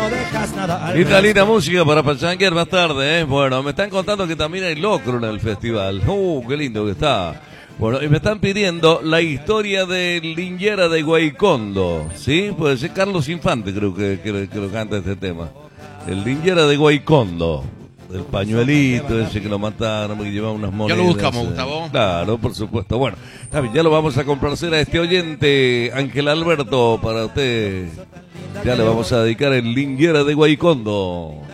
Linda, linda música para pachanguear más tarde, ¿eh? Bueno, me están contando que también hay locro en el festival. Qué lindo que está. Bueno, y me están pidiendo la historia de Linguera de Guaycondo, ¿sí? Puede ser Carlos Infante, creo que lo canta este tema. El Linguera de Guaycondo. El pañuelito ese que lo mataron, que llevaba unas monedas. Ya lo buscamos, Gustavo. Claro, por supuesto. Bueno, está bien, ya lo vamos a complacer a este oyente, Ángel Alberto, para usted. Ya le vamos a dedicar el Linguera de Guaycondo.